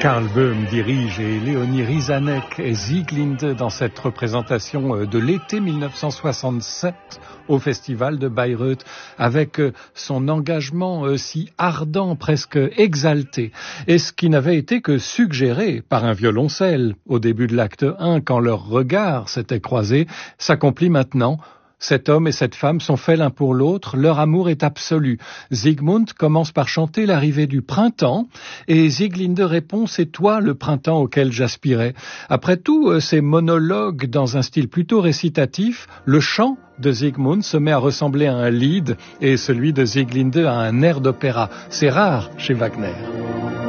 Karl Böhm dirige et Léonie Rizanek et Sieglinde dans cette représentation de l'été 1967 au Festival de Bayreuth, avec son engagement si ardent, presque exalté, et ce qui n'avait été que suggéré par un violoncelle au début de l'acte 1, quand leurs regards s'étaient croisés, s'accomplit maintenant. Cet homme et cette femme sont faits l'un pour l'autre, leur amour est absolu. Siegmund commence par chanter l'arrivée du printemps et Sieglinde répond « C'est toi le printemps auquel j'aspirais ». Après tout, ces monologues dans un style plutôt récitatif, le chant de Siegmund se met à ressembler à un lied et celui de Sieglinde à un air d'opéra. C'est rare chez Wagner.